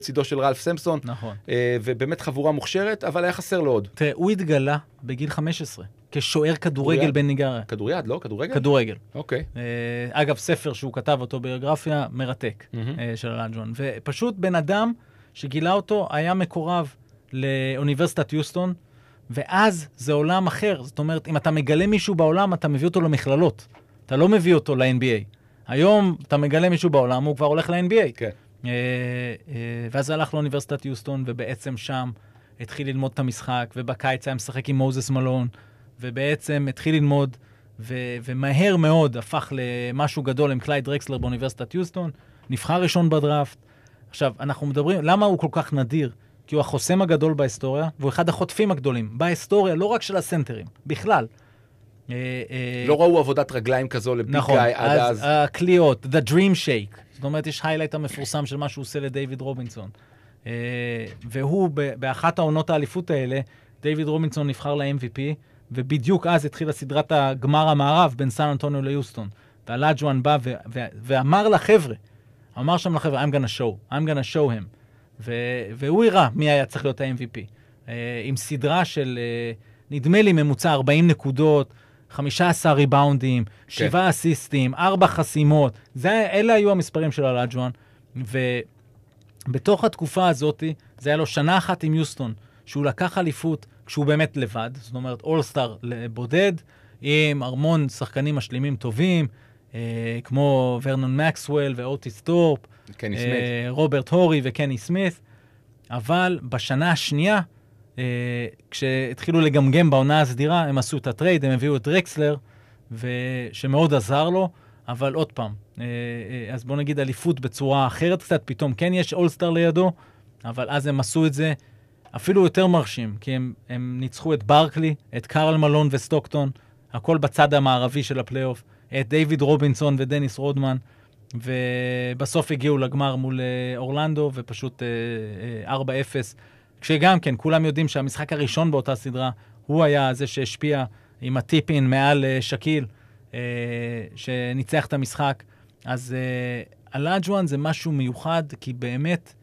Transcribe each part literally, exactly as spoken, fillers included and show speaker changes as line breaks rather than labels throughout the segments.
צידו של רלף סמפסון,
נכון.
ובאמת חבורה מוכשרת, אבל היה חסר לו עוד.
תראה, הוא התגלה בגיל חמש עשרה, כשוער כדורגל בניגריה.
כדוריד, לא? כדורגל?
כדורגל.
אוקיי.
אגב, ספר שהוא כתב אותו ביוגרפיה, מרתק של אלאג'ואן. ופשוט בן אדם שגילה אותו היה מקורב לאוניברסיטת יוסטון, ואז זה עולם אחר. זאת אומרת, אם אתה מגלה מישהו בעולם, אתה מביא אותו למכללות. אתה לא מביא אותו ל-אן בי איי. היום אתה מגלה מישהו בעולם, הוא כבר הולך ל-אן בי איי.
כן.
ואז הלך לאוניברסיטת יוסטון, ובעצם שם התחיל ללמוד את המשחק, ובקיץ היה משחק עם מוזס מלון, ובעצם התחיל ללמוד, ו- ומהר מאוד הפך למשהו גדול עם קלייד דרקסלר באוניברסיטת יוסטון, נבחר ראשון בדראפט. עכשיו, אנחנו מדברים, למה הוא כל כך נדיר? כי הוא החוסם הגדול בהיסטוריה, והוא אחד החוטפים הגדולים בהיסטוריה, לא רק של הסנטרים, בכלל.
לא ראו עבודת רגליים כזו לביג
נכון,
גאי עד אז.
אז הקליעות, the dream shake, זאת אומרת, יש highlight המפורסם של מה שהוא עושה לדייוויד רובינסון. והוא, באחת העונות האליפות האלה, דייוויד רובינסון נבחר ל-אם וי פי, ובדיוק אז התחילה סדרת הגמר המערב בין סן אנטוניו ליוסטון. ואלאג'ואן בא ו- ו- ואמר לחבר'ה, אמר שם לחבר'ה, I'm gonna show, I'm gonna show him. ו- והוא הראה מי היה צריך להיות ה-אם וי פי. Uh, עם סדרה של, uh, נדמה לי, ממוצע ארבעים נקודות, חמישה עשר ריבאונדים, שבעה אסיסטים, ארבע חסימות. זה, אלה היו המספרים של אלאג'ואן. ובתוך התקופה הזאת, זה היה לו שנה אחת עם יוסטון, שהוא לקח אליפות כשהוא באמת לבד, זאת אומרת, אולסטאר בודד, עם המון שחקנים משלימים טובים, אה, כמו ורנון מקסוול ואוטיס טורפ,
קני
אה,
סמית.
רוברט הורי וקני סמית, אבל בשנה השנייה, אה, כשהתחילו לגמגם בעונה הסדירה, הם עשו את הטרייד, הם הביאו את דרקסלר, שמאוד עזר לו, אבל עוד פעם, אה, אה, אז בוא נגיד אליפות בצורה אחרת קצת, פתאום כן יש אולסטאר לידו, אבל אז הם עשו את זה, אפילו יותר מרשים, כי הם, הם ניצחו את ברקלי, את קארל מלון וסטוקטון, הכל בצד המערבי של הפלייאוף, את דיוויד רובינסון ודניס רודמן, ובסוף הגיעו לגמר מול אורלנדו, ופשוט ארבע אפס, כשגם כן, כולם יודעים שהמשחק הראשון באותה סדרה, הוא היה זה שהשפיע עם הטיפין מעל שקיל, שניצח את המשחק. אז אלאג'ואן זה משהו מיוחד, כי באמת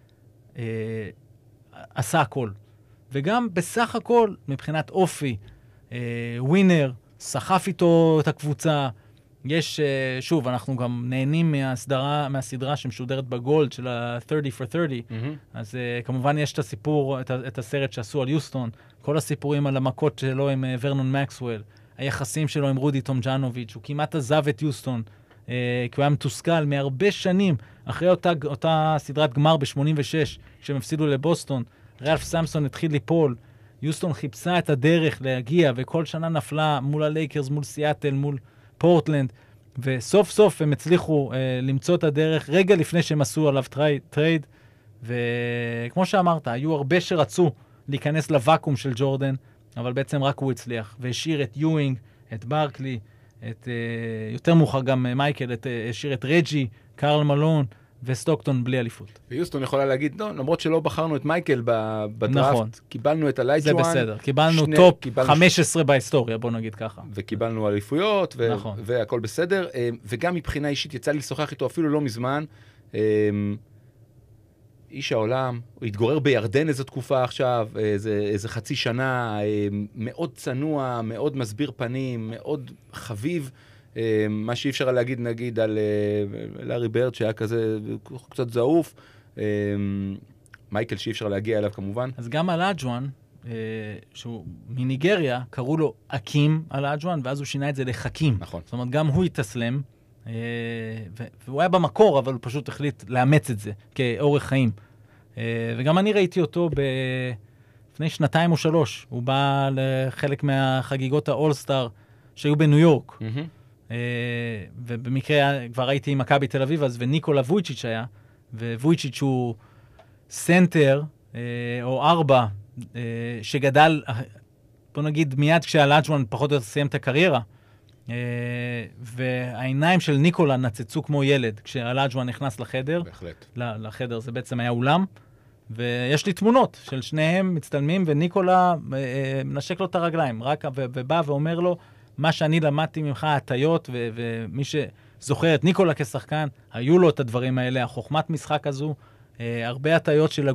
עשה הכל. וגם בסך הכל, מבחינת אופי, ווינר, סחף איתו את הקבוצה, יש, שוב, אנחנו גם נהנים מהסדרה, מהסדרה שמשודרת בגולד של ה-שלושים for שלושים, mm-hmm. אז uh, כמובן יש את הסיפור, את, את הסרט שעשו על יוסטון, כל הסיפורים על המכות שלו עם uh, ורנון מקסוול, היחסים שלו עם רודי טומג'נוביץ', הוא כמעט עזב את יוסטון, uh, כי הוא היה מתוסכל מהרבה שנים, אחרי אותה, אותה סדרת גמר ב-שמונים ושש, כשהם הפסידו לבוסטון, רלף סמפסון התחיל ליפול, יוסטון חיפשה את הדרך להגיע, וכל שנה נפלה מול הלייקרס, מול סיאטל, מול פורטלנד, וסוף סוף הם הצליחו אה, למצוא את הדרך רגע לפני שהם עשו עליו טרי, טרייד, וכמו שאמרת, היו הרבה שרצו להיכנס לוואקום של ג'ורדן, אבל בעצם רק הוא הצליח, והשאיר את יואינג, את ברקלי, את, אה, יותר מאוחר גם אה, מייקל, את, אה, השאיר את רג'י, קארל מלון, וסטוקטון בלי אליפות.
ויוסטון יכולה להגיד, לא, למרות שלא בחרנו את מייקל בדראפט, נכון. קיבלנו את אלאג'ואן.
זה בסדר, קיבלנו שני, טופ קיבלנו חמש עשרה ש... בהיסטוריה, בוא נגיד ככה.
וקיבלנו אליפויות, ו...
נכון.
והכל בסדר. וגם מבחינה אישית, יצא לי לשוחח איתו אפילו לא מזמן. איש העולם, הוא התגורר בירדן איזו תקופה עכשיו, איזה, איזה חצי שנה, מאוד צנוע, מאוד מסביר פנים, מאוד חביב. מה שאי אפשר להגיד, נגיד, על לארי ברד, שהיה כזה קצת זעוף, מייקל שאי אפשר להגיע אליו כמובן.
אז גם אלאג'ואן, שהוא מניגריה, קראו לו אקים אלאג'ואן, ואז הוא שינה את זה לחכים.
נכון. זאת
אומרת, גם הוא התאסלם, והוא היה במקור, אבל הוא פשוט החליט לאמץ את זה כאורך חיים. וגם אני ראיתי אותו לפני שנתיים או שלוש. הוא בא לחלק מהחגיגות האול-סטאר שהיו בניו יורק. Mm-hmm. Uh, ובמקרה כבר הייתי עם מכבי תל אביב אז, וניקולה וויצ'יץ' היה, וויצ'יץ' הוא סנטר uh, או ארבע uh, שגדל, בוא נגיד מיד כשאלאג'ואן פחות או יותר סיים את הקריירה, uh, והעיניים של ניקולה נצצו כמו ילד כשאלאג'ואן נכנס לחדר.
בהחלט.
לחדר זה בעצם היה אולם, ויש לי תמונות של שניהם מצטלמים, וניקולה uh, מנשק לו את הרגליים רק, ו- ובא ואומר לו, מה שאני למדתי ממך, הטיות, ו- ומי שזוכר את ניקולה כשחקן, היו לו את הדברים האלה, החוכמת משחק הזו, אה, הרבה הטיות של